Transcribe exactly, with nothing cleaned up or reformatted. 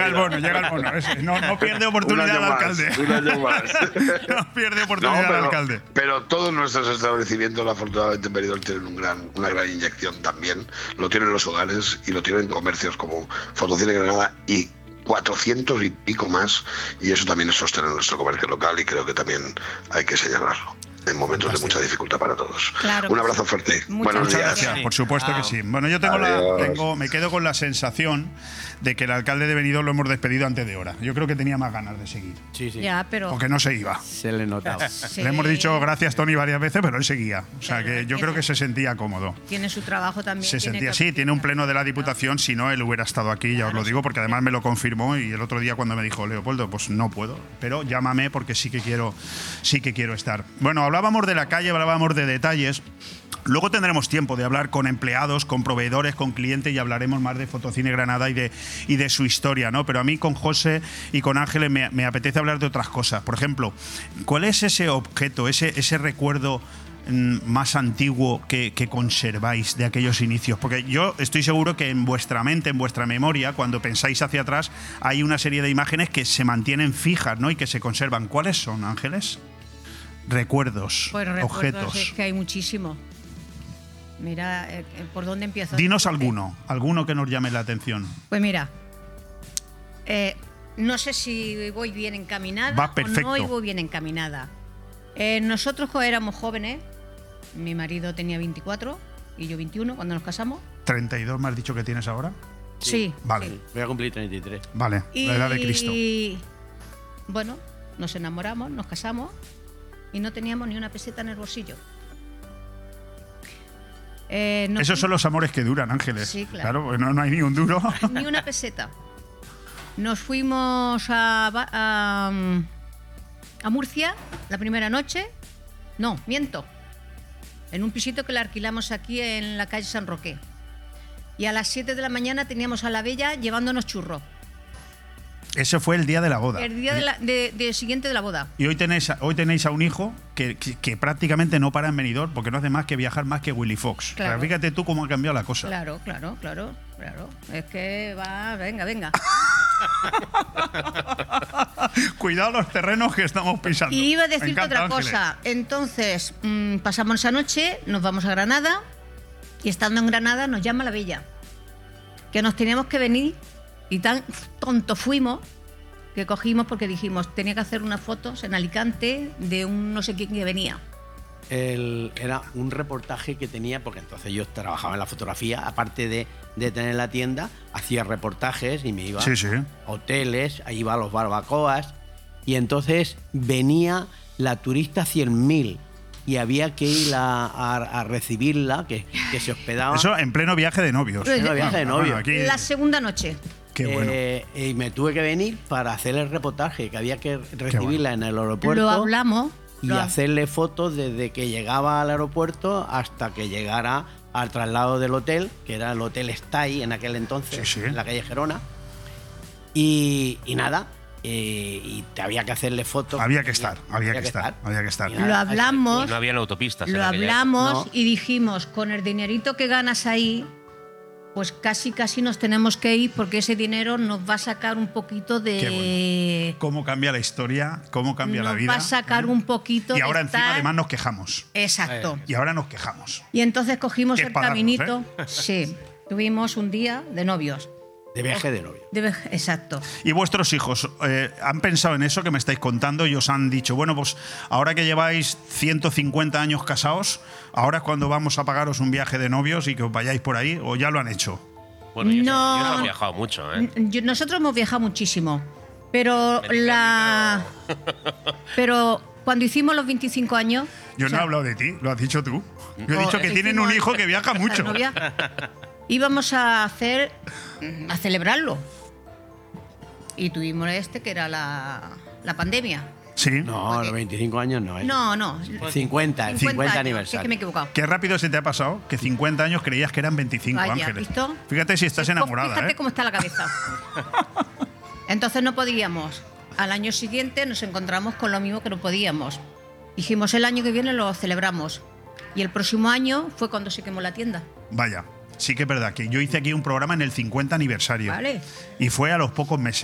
llega el bono, llega el bono. Es- No, no pierde oportunidad el Un año más, alcalde. un año más. No pierde No, oportunidad el pero, alcalde. pero todos nuestros establecimientos, afortunadamente en Benidorm, tienen un gran, una gran inyección también. Lo tienen los hogares y lo tienen comercios como Fotocine Granada y cuatrocientos y pico más. Y eso también es sostener nuestro comercio local y creo que también hay que señalarlo en momentos de mucha dificultad para todos. Claro. Un abrazo fuerte. Muchas Buenos Muchas días. gracias, por supuesto que sí. Bueno, yo tengo la, Adiós. tengo, me quedo con la sensación de que el alcalde de Benidorm lo hemos despedido antes de hora. Yo creo que tenía más ganas de seguir, Sí, sí. Ya, pero. porque no se iba. Se le notaba. sí, Le hemos dicho gracias, Tony, varias veces, pero él seguía. O sea, Pero que yo tiene- creo que se sentía cómodo. Tiene su trabajo también. Se tiene sentía que así, tiene un oficiar. pleno de la Diputación, si no, él hubiera estado aquí, ya os lo digo, porque además me lo confirmó y el otro día cuando me dijo, Leopoldo, pues no puedo, pero llámame porque sí que quiero, sí que quiero estar. Bueno, hablábamos de la calle, hablábamos de detalles. Luego tendremos tiempo de hablar con empleados, con proveedores, con clientes y hablaremos más de Fotocine Granada y de, y de su historia, ¿no? Pero a mí con José y con Ángeles me, me apetece hablar de otras cosas. Por ejemplo, ¿cuál es ese objeto, ese, ese recuerdo mm, más antiguo que, que conserváis de aquellos inicios? Porque yo estoy seguro que en vuestra mente, en vuestra memoria, cuando pensáis hacia atrás, hay una serie de imágenes que se mantienen fijas, ¿no? Y que se conservan. ¿Cuáles son, Ángeles? Recuerdos, Pues recuerdos, objetos. es que hay muchísimo. Mira, eh, eh, ¿por dónde empiezo? Dinos alguno, alguno que nos llame la atención. Pues mira, eh, no sé si voy bien encaminada Va perfecto. o no voy bien encaminada. Eh, nosotros cuando éramos jóvenes, mi marido tenía veinticuatro y yo veintiuno cuando nos casamos. ¿treinta y dos me has dicho que tienes ahora? Sí. Vale, sí. Voy a cumplir treinta y tres. vale, Y la edad de Cristo. bueno, nos enamoramos, nos casamos y no teníamos ni una peseta en el bolsillo. Eh, nos Esos son los amores que duran, Ángeles. Sí, claro. pues no, no hay ni un duro. Ni una peseta. Nos fuimos a, Ba- a, a Murcia la primera noche. No, miento. En un pisito que le alquilamos aquí en la calle San Roque. Y a las siete de la mañana teníamos a la Bella llevándonos churros. Ese fue el día de la boda. El día de la- de- de siguiente de la boda. Y hoy tenéis, a- hoy tenéis a un hijo que, que- que prácticamente no para en Benidorm porque no hace más que viajar más que Willy Fox. Claro. Pero fíjate tú cómo ha cambiado la cosa. Claro, claro, claro, claro. Es que va, venga, venga. Cuidado los terrenos que estamos pisando. Y iba a Me decirte encanta, otra Ángeles. cosa. Entonces, mm, pasamos esa noche, nos vamos a Granada y estando en Granada nos llama la Bella. Que nos teníamos que venir y tan tontos fuimos que cogimos porque dijimos tenía que hacer unas fotos en Alicante de un no sé quién que venía. El- era un reportaje que tenía, porque entonces yo trabajaba en la fotografía, aparte de, de tener la tienda, hacía reportajes y me iba Sí, sí. a hoteles, ahí iba a los barbacoas, y entonces venía la turista cien mil y había que ir a, a- a recibirla, que, que se hospedaba. Eso en pleno viaje de novios. Pues, Era viaje de Bueno, novio. aquí- La segunda noche. Qué bueno. Eh, y me tuve que venir para hacer el reportaje, que había que recibirla en el aeropuerto. Lo hablamos. Y lo- hacerle fotos desde que llegaba al aeropuerto hasta que llegara al traslado del hotel, que era el Hotel Stay en aquel entonces, Sí, sí. en la calle Gerona. Y, y nada, eh, y te había que hacerle fotos. Había que estar, había que estar, había que estar. Y Lo nada, hablamos. Y no habían autopistas. en Lo aquella hablamos No. y dijimos, con el dinerito que ganas ahí, pues casi casi nos tenemos que ir porque ese dinero nos va a sacar un poquito de... Cómo cambia la historia, cómo cambia nos la vida. va a sacar un poquito Y de ahora encima estar- además nos quejamos. Exacto. Y ahora nos quejamos. Y entonces cogimos Que el es pa' darnos, caminito. Sí, tuvimos un día de novios. De viaje de novio. De- Exacto. ¿Y vuestros hijos eh, han pensado en eso que me estáis contando y os han dicho, bueno, pues ahora que lleváis ciento cincuenta años casados, ahora es cuando vamos a pagaros un viaje de novios y que os vayáis por ahí, o ya lo han hecho? Bueno, ellos, No. ellos han viajado mucho, ¿eh? Yo- nosotros hemos viajado muchísimo, pero Pero- la... Pero cuando hicimos los veinticinco años... Yo o sea, no he hablado de ti, lo has dicho tú. Yo he o dicho que tienen un hicimos hijo que viaja esa mucho. novia, íbamos a hacer... a celebrarlo. Y tuvimos este que era la, la pandemia. Sí. No, los veinticinco años no. ¿eh? No, no. cincuenta, el cincuenta años, aniversario. Es que me he equivocado. Qué rápido se te ha pasado que cincuenta años creías que eran veinticinco, Vaya, Ángeles. ¿visto? Fíjate si estás Pues enamorada, Fíjate ¿eh? cómo está la cabeza. Entonces no podíamos. Al año siguiente nos encontramos con lo mismo que no podíamos. Dijimos, el año que viene lo celebramos. Y el próximo año fue cuando se quemó la tienda. Vaya, sí que es verdad que yo hice aquí un programa en el cincuenta aniversario. Vale. Y fue a los pocos meses.